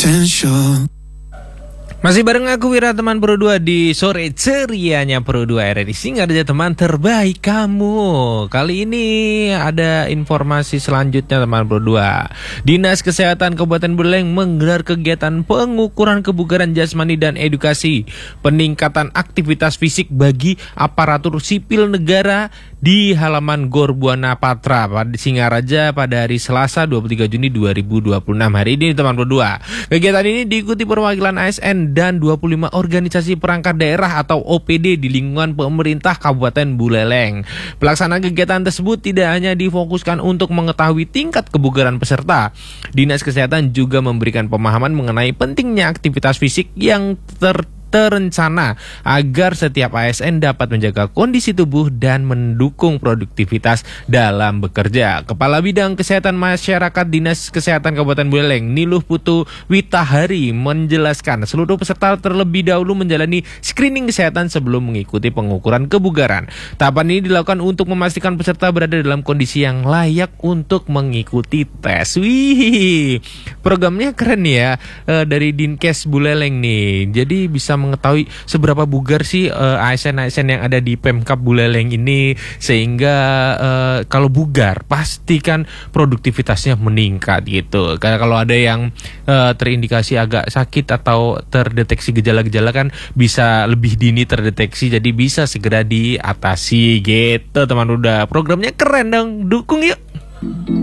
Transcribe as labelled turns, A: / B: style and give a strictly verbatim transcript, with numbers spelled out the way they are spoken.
A: potential.
B: Masih bareng aku Wira, teman Pro dua di sore cerianya Pro dua R R I Singarja, teman terbaik kamu. Kali ini ada informasi selanjutnya teman Pro dua. Dinas Kesehatan Kabupaten Buleleng menggelar kegiatan pengukuran kebugaran jasmani dan edukasi peningkatan aktivitas fisik bagi aparatur sipil negara di halaman Gor Buana Patra pada Singaraja pada hari Selasa dua puluh tiga Juni dua ribu dua puluh enam hari ini teman Pro dua. Kegiatan ini diikuti perwakilan A S N dan dua puluh lima organisasi perangkat daerah atau O P D di lingkungan pemerintah Kabupaten Buleleng. Pelaksanaan kegiatan tersebut tidak hanya difokuskan untuk mengetahui tingkat kebugaran peserta. Dinas Kesehatan juga memberikan pemahaman mengenai pentingnya aktivitas fisik yang ter terencana agar setiap A S N dapat menjaga kondisi tubuh dan mendukung produktivitas dalam bekerja. Kepala Bidang Kesehatan Masyarakat Dinas Kesehatan Kabupaten Buleleng, Niluh Putu Witahari, menjelaskan seluruh peserta terlebih dahulu menjalani screening kesehatan sebelum mengikuti pengukuran kebugaran. Tahapan ini dilakukan untuk memastikan peserta berada dalam kondisi yang layak untuk mengikuti tes. Wih, programnya keren ya, e, dari Dinkes Buleleng nih. Jadi bisa mengetahui seberapa bugar sih uh, A S N-A S N yang ada di Pemkab Buleleng ini, sehingga uh, kalau bugar pastikan produktivitasnya meningkat gitu. Karena kalau ada yang uh, terindikasi agak sakit atau terdeteksi gejala-gejala kan bisa lebih dini terdeteksi, jadi bisa segera diatasi gitu teman. Udah programnya keren dong, dukung yuk.